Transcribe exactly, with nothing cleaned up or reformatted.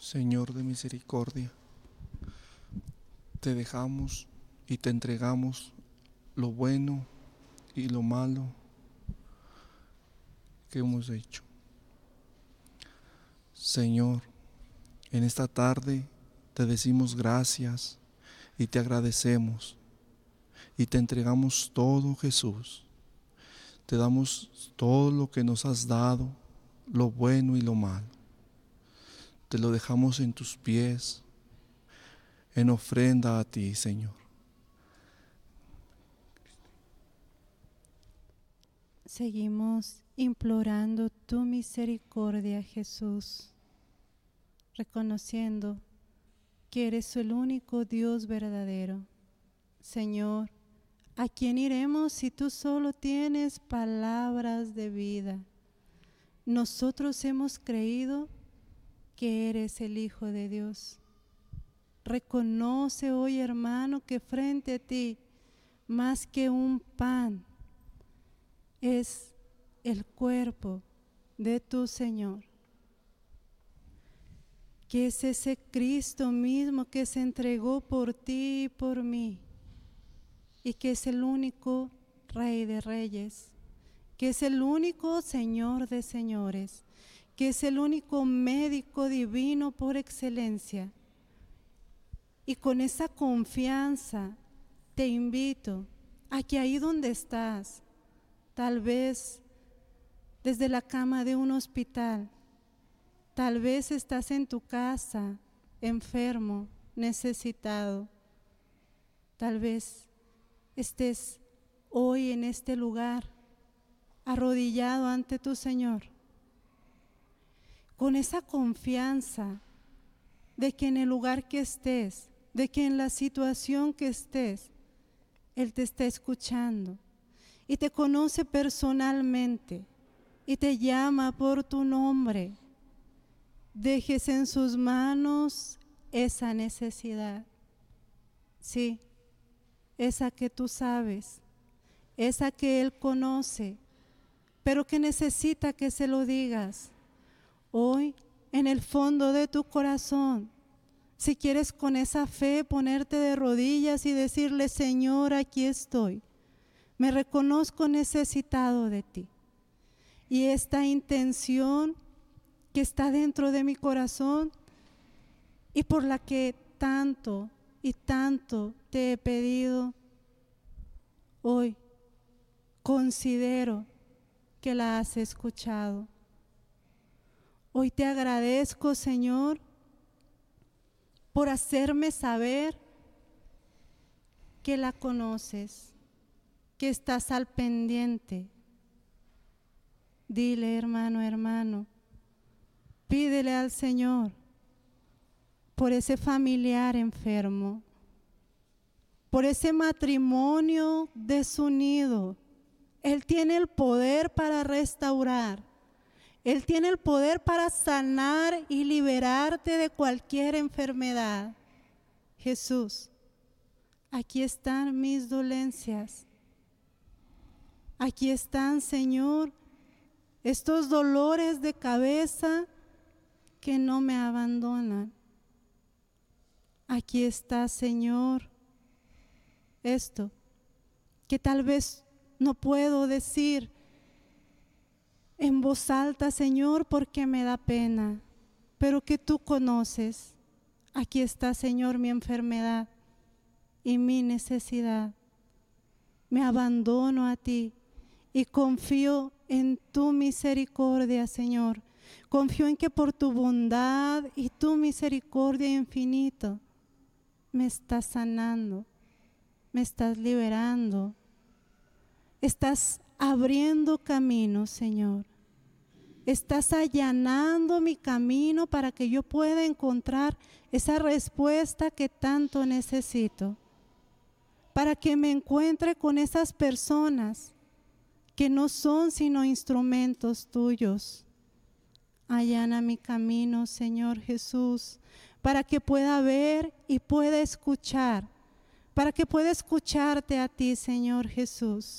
Señor de misericordia, te dejamos y te entregamos lo bueno y lo malo que hemos hecho. Señor, en esta tarde te decimos gracias y te agradecemos y te entregamos todo, Jesús. Te damos todo lo que nos has dado, lo bueno y lo malo. Te lo dejamos en tus pies, en ofrenda a ti, Señor. Seguimos implorando tu misericordia, Jesús, reconociendo que eres el único Dios verdadero. Señor, ¿a quién iremos si tú solo tienes palabras de vida? Nosotros hemos creído que eres el Hijo de Dios. Reconoce hoy, hermano, que frente a ti, más que un pan, es el cuerpo de tu Señor, que es ese Cristo mismo que se entregó por ti y por mí, y que es el único Rey de Reyes, que es el único Señor de Señores, que es el único médico divino por excelencia. Y con esa confianza te invito a que ahí donde estás, tal vez desde la cama de un hospital, tal vez estás en tu casa, enfermo, necesitado, tal vez estés hoy en este lugar, arrodillado ante tu Señor, con esa confianza de que en el lugar que estés, de que en la situación que estés, Él te está escuchando y te conoce personalmente y te llama por tu nombre. Dejes en sus manos esa necesidad, sí, esa que tú sabes, esa que Él conoce, pero que necesita que se lo digas. Hoy, en el fondo de tu corazón, si quieres con esa fe ponerte de rodillas y decirle: Señor, aquí estoy, me reconozco necesitado de ti. Y esta intención que está dentro de mi corazón y por la que tanto y tanto te he pedido, hoy considero que la has escuchado. Hoy te agradezco, Señor, por hacerme saber que la conoces, que estás al pendiente. Dile, hermano, hermano, pídele al Señor por ese familiar enfermo, por ese matrimonio desunido. Él tiene el poder para restaurar. Él tiene el poder para sanar y liberarte de cualquier enfermedad. Jesús, aquí están mis dolencias. Aquí están, Señor, estos dolores de cabeza que no me abandonan. Aquí está, Señor, esto que tal vez no puedo decir en voz alta, Señor, porque me da pena, pero que tú conoces. Aquí está, Señor, mi enfermedad y mi necesidad. Me abandono a ti y confío en tu misericordia, Señor. Confío en que por tu bondad y tu misericordia infinita me estás sanando, me estás liberando, estás abriendo camino, Señor. Estás allanando mi camino para que yo pueda encontrar esa respuesta que tanto necesito, para que me encuentre con esas personas que no son sino instrumentos tuyos. Allana mi camino, Señor Jesús, para que pueda ver y pueda escuchar, para que pueda escucharte a ti, Señor Jesús.